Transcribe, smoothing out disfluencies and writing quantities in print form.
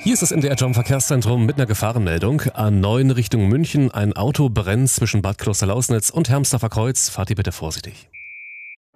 Hier ist das NDR Jump Verkehrszentrum mit einer Gefahrenmeldung. A9 Richtung München. Ein Auto brennt zwischen Bad Klosterlausnitz und Hermsdorfer Kreuz. Fahrt ihr bitte vorsichtig.